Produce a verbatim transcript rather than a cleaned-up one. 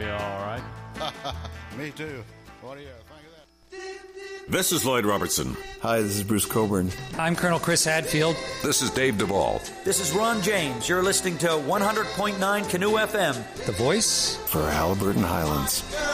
be all right. Me too. What do you think of that? This is Lloyd Robertson. Hi, this is Bruce Coburn. I'm Colonel Chris Hadfield. This is Dave Duvall. This is Ron James. You're listening to one hundred point nine Canoe F M. The voice for Halliburton Highlands.